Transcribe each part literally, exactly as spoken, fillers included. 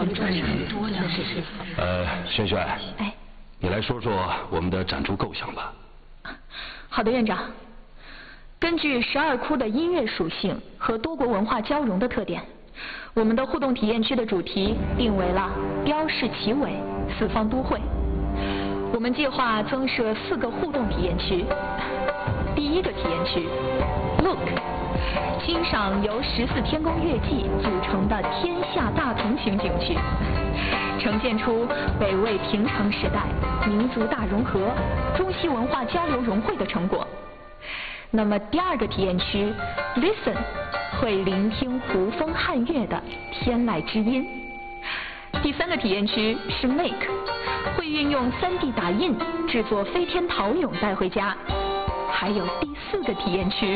考虑赚很多的。 呃，轩轩， 哎， 你来说说我们的展出构想吧。 好的，院长。根据十二窟的音乐属性和多国文化交融的特点，我们的互动体验区的主题定为了标示其伟，四方都会。我们计划增设四个互动体验区。第一个体验区 ，Look， 欣赏由十四天宫乐伎组成的天下大同情景区，呈现出北魏平城时代民族大融合、中西文化交流融汇的成果。那么第二个体验区 ，Listen， 会聆听胡风汉乐的天籁之音。第三个体验区是 Make， 会运用 三 D 打印制作飞天陶俑带回家。还有第四个体验区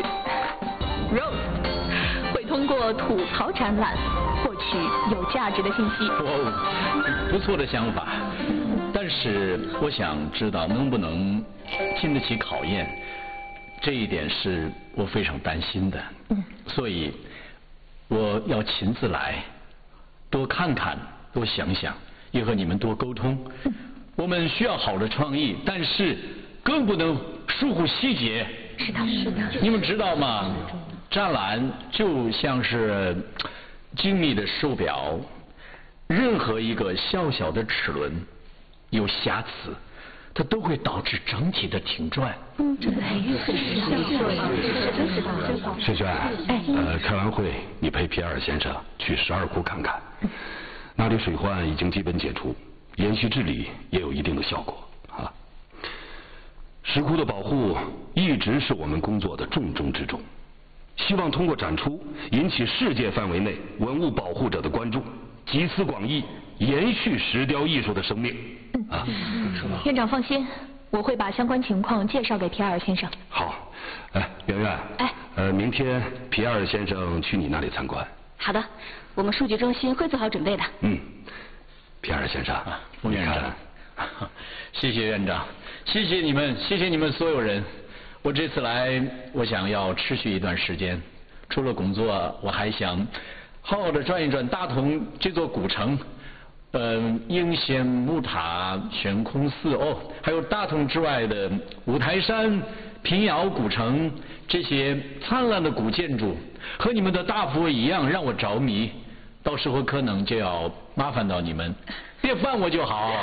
Roast， 会通过吐槽展览获取有价值的信息。 哦，不错的想法，但是我想知道能不能经得起考验，这一点是我非常担心的。嗯，所以我要亲自来，多看看，多想想，也和你们多沟通。嗯，我们需要好的创意，但是更不能疏忽细节。 是的，是的。 你们知道吗？展览就像是精密的手表，任何一个小小的齿轮有瑕疵，它都会导致整体的停转。 嗯，真的是。轩轩，呃，开完会你陪皮埃尔先生去十二窟看看，那里水患已经基本解除，延续治理也有一定的效果啊。石窟的保护一直是我们工作的重中之重，希望通过展出引起世界范围内文物保护者的关注，集思广益，延续石雕艺术的生命。啊， 院长放心，我会把相关情况介绍给皮埃尔先生。 好，哎，圆圆， 哎， 呃，明天皮埃尔先生去你那里参观。 好的，我们数据中心会做好准备的。 嗯，皮埃尔先生， 副院长，谢谢院长，谢谢你们，谢谢你们所有人。我这次来，我想要持续一段时间，除了工作，我还想好好的转一转大同这座古城。嗯，应县木塔、悬空寺哦，还有大同之外的五台山、平遥古城这些灿烂的古建筑，和你们的大佛一样让我着迷。到时候可能就要麻烦到你们，别烦我就好。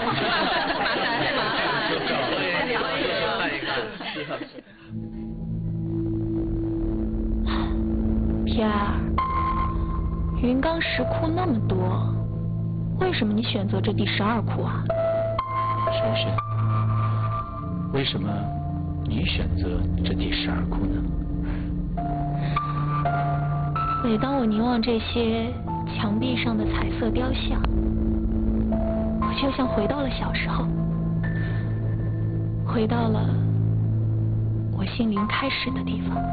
皮埃尔，云冈石窟那么多。为什么你选择这第十二窟啊？ 轩轩，为什么你选择这第十二窟呢？ 每当我凝望这些墙壁上的彩色雕像，我就像回到了小时候，回到了我心灵开始的地方。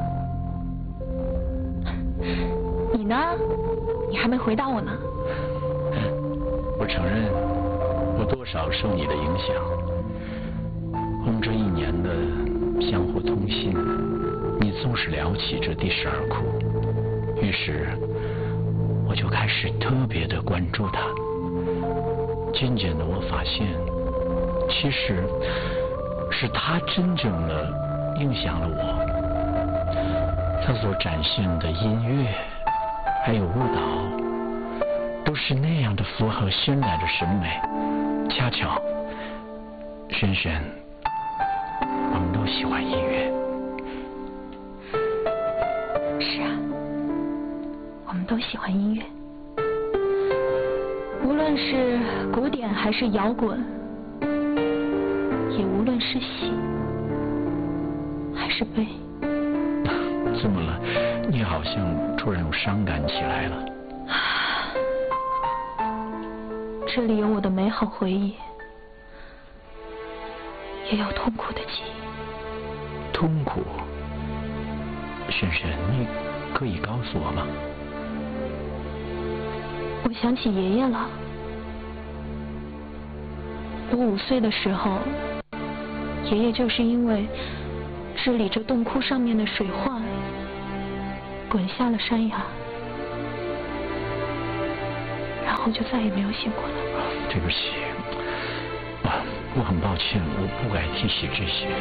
你呢？你还没回答我呢。 我承认，我多少受你的影响。我们这一年的相互通信，你总是聊起这第十二窟，于是我就开始特别的关注它。渐渐的，我发现，其实是它真正的影响了我。它所展现的音乐，还有舞蹈。都是那样的符合现代的审美，恰巧，轩轩，我们都喜欢音乐。 是啊，我们都喜欢音乐，无论是古典还是摇滚，也无论是喜还是悲。 怎么了？你好像突然又伤感起来了。 这里有我的美好回忆，也有痛苦的记忆。 痛苦？轩轩，你可以告诉我吗？ 我想起爷爷了。我五岁的时候，爷爷就是因为治理着洞窟上面的水患，滚下了山崖。然后就再也没有醒过来。 对不起，啊，我很抱歉，我不该提起这些。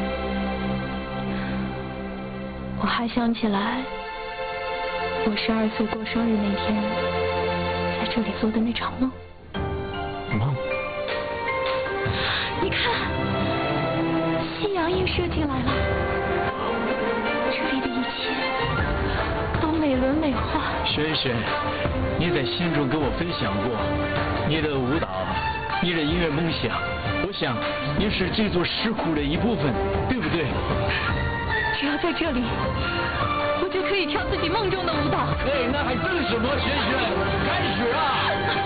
我还想起来，我十二岁过生日那天，在这里做的那场梦。 梦？ 你看，夕阳映射进来了，这里的一切都美轮美奂。 轩轩，你在信中跟我分享过你的舞蹈，你的音乐梦想，我想你是这座石窟的一部分，对不对？ 只要在这里，我就可以跳自己梦中的舞蹈。 对，那还等什么？轩轩，开始啊！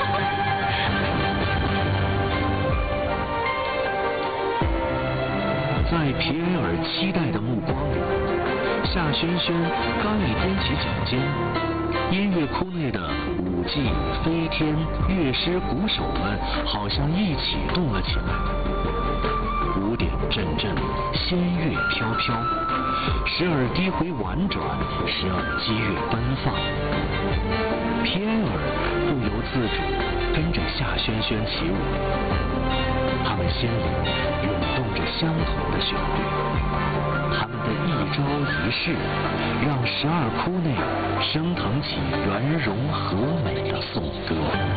在皮埃尔期待的目光里，夏轩轩刚一踮起脚尖，音乐窟内的舞伎、飞天、乐师、鼓手们好像一起动了起来。鼓点阵阵，仙乐飘飘，时而低回婉转，时而激越奔放。皮埃尔不由自主跟着夏轩轩起舞，他们心里涌动着相同的旋律，他们的一招一式，让十二窟内升腾起圆融和美的颂歌。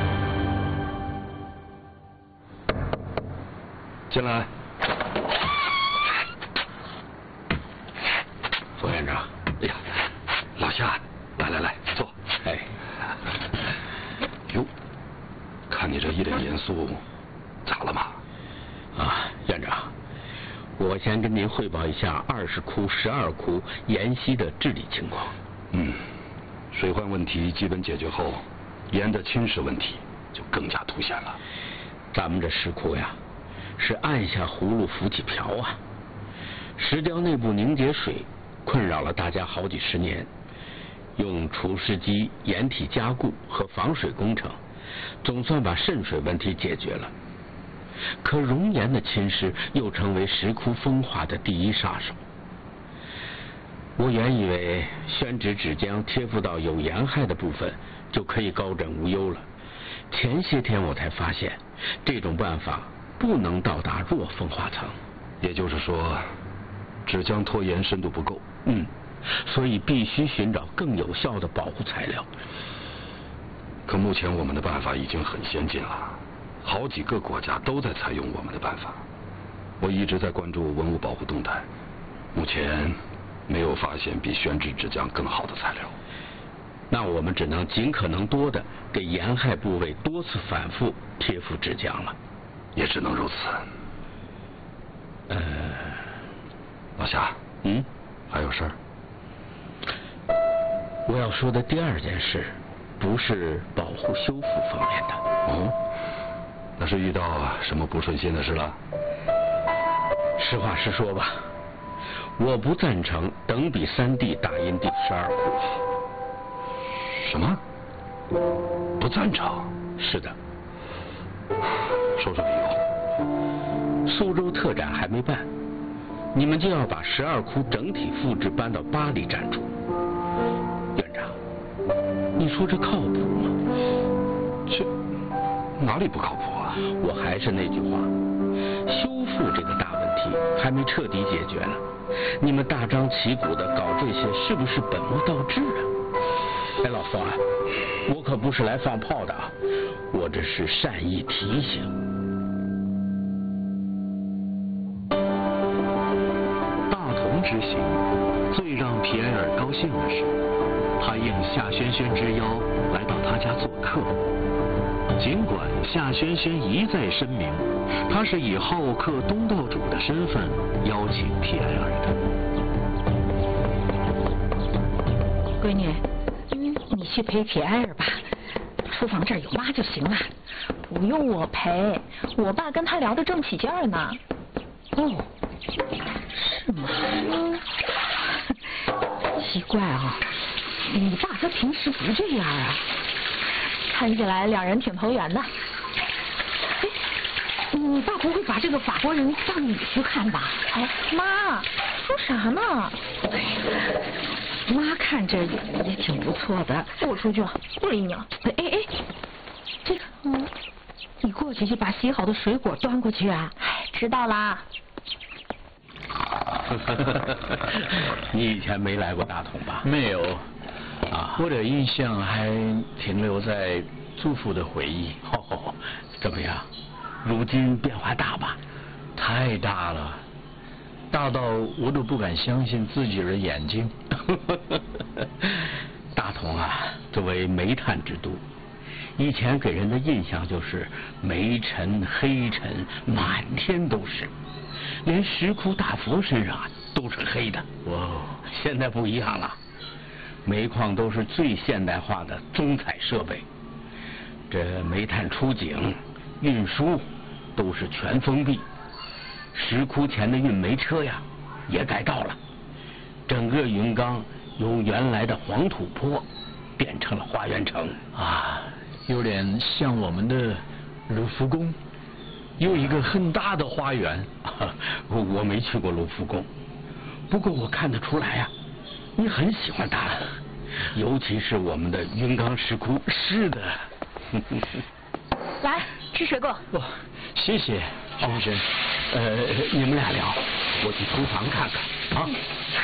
进来。 副院长， 哎呀，老夏，来来来，坐。 哎， 哟，看你这一脸严肃，咋了嘛？ 啊，院长，我先跟您汇报一下二十窟、十二窟沿溪的治理情况。 嗯，水患问题基本解决后，盐的侵蚀问题就更加凸显了。 咱们这石窟呀，是按下葫芦浮起瓢啊，石雕内部凝结水困扰了大家好几十年，用除湿机、掩体加固和防水工程，总算把渗水问题解决了。可熔岩的侵蚀又成为石窟风化的第一杀手。我原以为宣纸纸浆贴附到有盐害的部分就可以高枕无忧了，前些天我才发现，这种办法不能到达弱风化层。 也就是说，纸浆脱盐深度不够。 嗯，所以必须寻找更有效的保护材料。 可目前我们的办法已经很先进了，好几个国家都在采用我们的办法。我一直在关注文物保护动态，目前没有发现比宣纸纸浆更好的材料。 那我们只能尽可能多的给沿害部位多次反复贴附纸浆了。 也只能如此。 呃， 老夏， 嗯， 还有事儿？ 我要说的第二件事，不是保护修复方面的。 哦，那是遇到什么不顺心的事了？ 实话实说吧，我不赞成等比三 D 打印第十二窟。 什么？不赞成？ 是的。 说说理由。 苏州特展还没办，你们就要把十二窟整体复制搬到巴黎展出。院长，你说这靠谱吗？ 这哪里不靠谱啊？ 我还是那句话，修复这个大问题还没彻底解决呢，你们大张旗鼓的搞这些，是不是本末倒置啊？哎，老宋啊，我可不是来放炮的啊，我这是善意提醒。 大同之行，最让皮埃尔高兴的是，他应夏轩轩之邀来到他家做客。尽管夏轩轩一再声明，他是以好客东道主的身份邀请皮埃尔的。闺女，你去陪皮埃尔吧，书房这儿有妈就行了。 不用我陪，我爸跟他聊得正起劲儿呢。 哦，是吗？嗯，奇怪啊，你爸他平时不这样啊。 看起来两人挺投缘的。 哎，你爸不会把这个法国人当女婿看吧？ 哎，妈，说啥呢？ 哎，妈看着也挺不错的。 我出去了，不理你了。 哎哎哎， 这个，嗯，你过去就把洗好的水果端过去啊。 哎，知道啦。 你以前没来过大同吧？没有。啊，我的印象还停留在祖父的回忆。哦，怎么样？如今变化大吧？太大了，大到我都不敢相信自己的眼睛。大同啊，作为煤炭之都，以前给人的印象就是煤尘、黑尘满天都是，连石窟大佛身上都是黑的。哇，现在不一样了，煤矿都是最现代化的中采设备，这煤炭出井、运输都是全封闭。石窟前的运煤车呀，也改道了，整个云冈由原来的黄土坡变成了花园城啊，有点像我们的卢浮宫，有一个很大的花园。我没去过卢浮宫，不过我看得出来呀、啊，你很喜欢它，尤其是我们的云冈石窟。是的。 来吃水果。 哇，谢谢先生。呃，你们俩聊，我去厨房看看啊。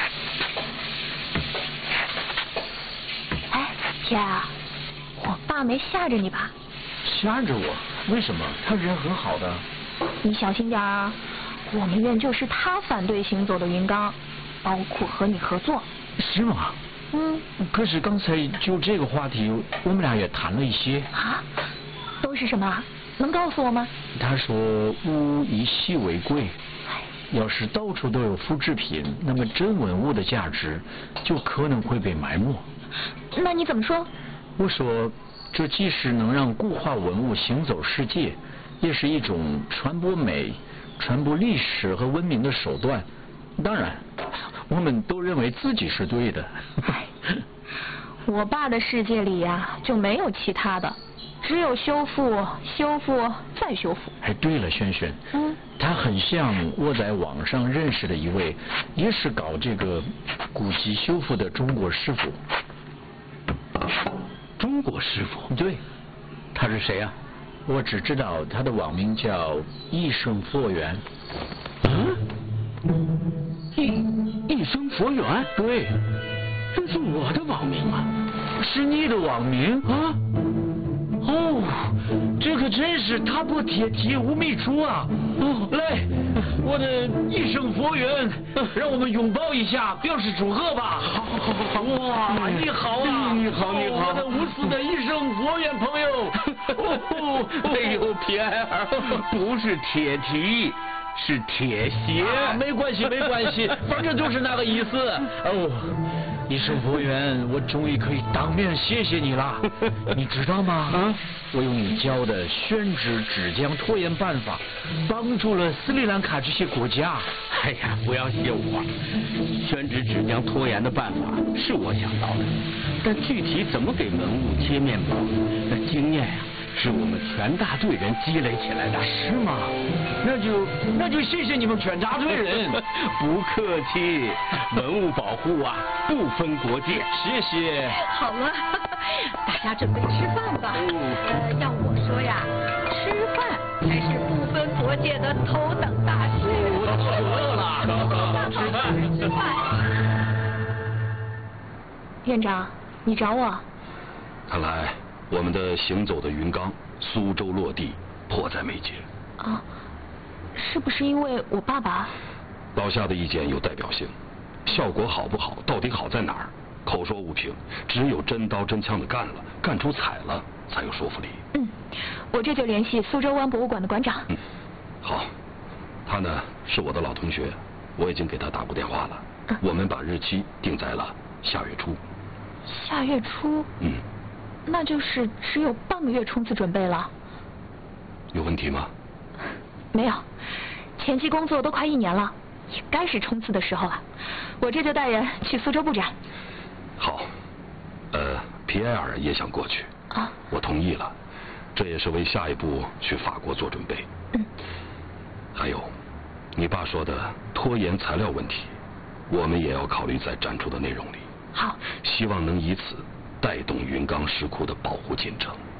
哎，天啊，我爸没吓着你吧？ 吓着我？为什么？他人很好的。 你小心点啊！我们院就是他反对行走的云冈，包括和你合作。 是吗？ 嗯。 可是刚才就这个话题，我们俩也谈了一些。 啊？都是什么？能告诉我吗？ 他说物以稀为贵，要是到处都有复制品，那么真文物的价值就可能会被埋没。 那你怎么说？ 我说，这既是能让固化文物行走世界，也是一种传播美、传播历史和文明的手段。当然，我们都认为自己是对的。 我爸的世界里呀、啊，就没有其他的。只有修复、修复再修复。 哎，对了，轩轩， 嗯， 他很像我在网上认识的一位，也是搞这个古籍修复的中国师傅。 中国师傅？ 对，他是谁啊？我只知道他的网名叫一生佛缘。 嗯？一一生佛缘？ 对， 这是我的网名啊！ 是你的网名啊？ 哦，这可真是踏破铁蹄无觅处啊！哦，来，我的一生佛缘，让我们拥抱一下，表示祝贺吧！ 好，好，好，好！ 哇，你好啊！ 你好，你好！ 我的无私的一生佛缘朋友。 哦，哎呦，皮埃尔，不是铁蹄，是铁鞋。 啊，没关系，没关系，反正就是那个意思。哦。一生佛缘，我终于可以当面谢谢你了。你知道吗？ 啊， 我用你教的宣纸纸浆拖延办法，帮助了斯里兰卡这些国家。 哎呀，不要谢我，宣纸纸浆拖延的办法是我想到的，但具体怎么给文物贴面膜，那经验呀、啊。是我们全大队人积累起来的。 是吗？那就那就谢谢你们全大队人。 不客气，文物保护啊，不分国界。 谢谢。 好了，大家准备吃饭吧。呃，要我说呀，吃饭才是不分国界的头等大事。 我饿了，吃饭， 吃饭。 院长，你找我？ 看来。我们的行走的云冈苏州落地迫在眉睫啊！是不是因为我爸爸？ 老夏的意见有代表性，效果好不好，到底好在哪儿？口说无凭，只有真刀真枪的干了，干出彩了，才有说服力。 嗯，我这就联系苏州湾博物馆的馆长。 嗯，好，他呢是我的老同学，我已经给他打过电话了。嗯、我们把日期定在了下月初。 下月初？ 嗯。 那就是只有半个月冲刺准备了。 有问题吗？ 没有，前期工作都快一年了，也该是冲刺的时候了。我这就带人去苏州布展。 好，呃，皮埃尔也想过去。 啊。 我同意了，这也是为下一步去法国做准备。 嗯。 还有，你爸说的拖延材料问题，我们也要考虑在展出的内容里。 好。 希望能以此。带动云冈石窟的保护进程。